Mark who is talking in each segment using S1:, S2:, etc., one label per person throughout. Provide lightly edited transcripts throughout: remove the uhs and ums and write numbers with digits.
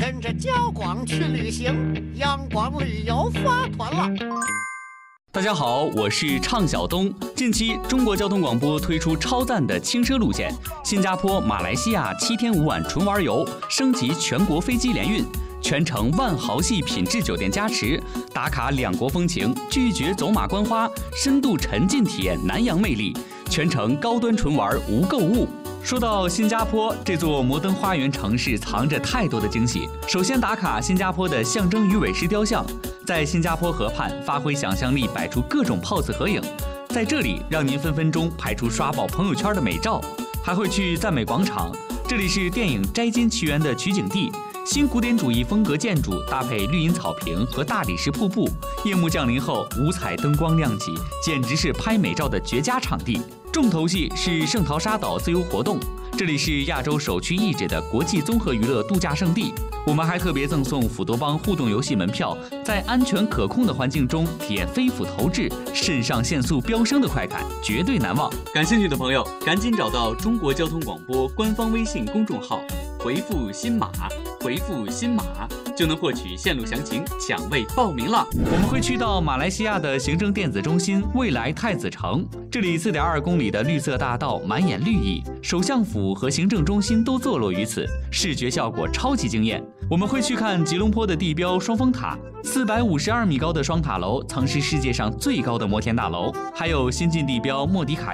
S1: 跟着焦广去旅行，阳光旅游发团了。
S2: 大家好，我是畅晓东。近期中国交通广播推出超赞的轻奢路线，新加坡、马来西亚7天5晚纯玩游，升级全国飞机联运，全程万豪系品质酒店加持，打卡两国风情，拒绝走马观花，深度沉浸体验南洋魅力，全程高端纯玩无购物。说到新加坡这座摩登花园城市，藏着太多的惊喜。首先打卡新加坡的象征鱼尾狮雕像，在新加坡河畔发挥想象力，摆出各种 pose 合影，在这里让您分分钟拍出刷爆朋友圈的美照。还会去赞美广场，这里是电影《摘金奇缘》的取景地，新古典主义风格建筑搭配绿荫草坪和大理石瀑布，夜幕降临后五彩灯光亮起，简直是拍美照的绝佳场地。重头戏是圣淘沙岛自由活动，这里是亚洲首屈一指的国际综合娱乐度假胜地。我们还特别赠送斧头帮互动游戏门票，在安全可控的环境中体验飞斧投掷，肾上腺素飙升的快感，绝对难忘。感兴趣的朋友赶紧找到中国交通广播官方微信公众号，回复新码就能获取线路详情，抢位报名了。我们会去到马来西亚的行政电子中心未来太子城，这里4.2公里的绿色大道满眼绿意，首相府和行政中心都坐落于此，视觉效果超级惊艳。我们会去看吉隆坡的地标双峰塔，452米高的双塔楼曾是世界上最高的摩天大楼，还有新晋地标莫迪卡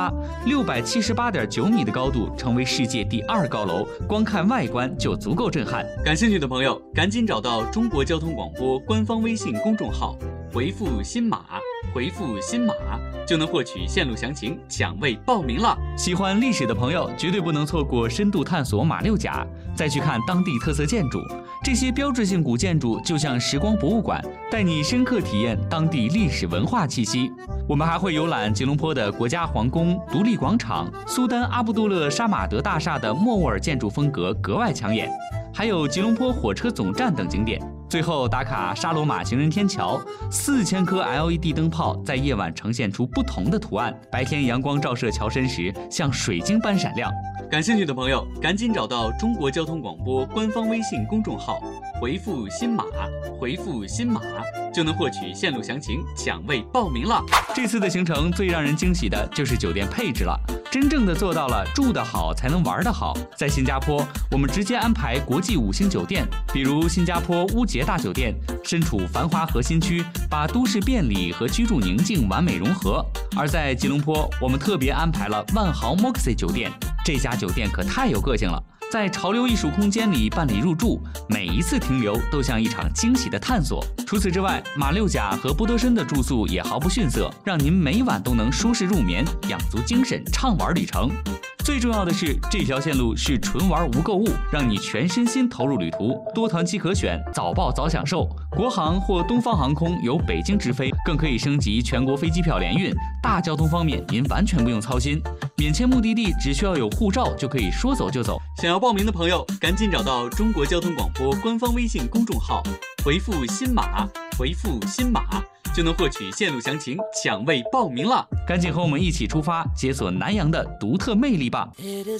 S2: 118，678.9米的高度，成为世界第2高楼，光看外观就足够震撼。感兴趣的朋友赶紧找到中国交通广播官方微信公众号，回复新码就能获取线路详情，抢位报名了。喜欢历史的朋友绝对不能错过深度探索马六甲，再去看当地特色建筑，这些标志性古建筑就像时光博物馆，带你深刻体验当地历史文化气息。我们还会游览吉隆坡的国家皇宫、独立广场、苏丹阿卜杜勒沙马德大厦的莫卧儿建筑风格格外抢眼，还有吉隆坡火车总站等景点。最后打卡沙罗马行人天桥，4000颗 LED 灯泡在夜晚呈现出不同的图案，白天阳光照射桥身时像水晶般闪亮。感兴趣的朋友赶紧找到中国交通广播官方微信公众号，回复新码就能获取线路详情，抢位报名了。这次的行程最让人惊喜的就是酒店配置了，真正的做到了住得好才能玩得好。在新加坡，我们直接安排国际5星酒店，比如新加坡乌节大酒店，身处繁华核心区，把都市便利和居住宁静完美融合。而在吉隆坡，我们特别安排了万豪 Moxie 酒店，这家酒店可太有个性了，在潮流艺术空间里办理入住，每一次停留都像一场惊喜的探索。除此之外，马六甲和波德申的住宿也毫不逊色，让您每晚都能舒适入眠，养足精神畅玩旅程。最重要的是，这条线路是纯玩无购物，让你全身心投入旅途，多团期可选，早报早享受。国航或东方航空由北京直飞，更可以升级全国飞机票联运，大交通方面您完全不用操心，免签目的地只需要有护照就可以说走就走。想要报名的朋友赶紧找到中国交通广播官方微信公众号，回复新码就能获取线路详情，抢位报名了。赶紧和我们一起出发，解锁南洋的独特魅力吧。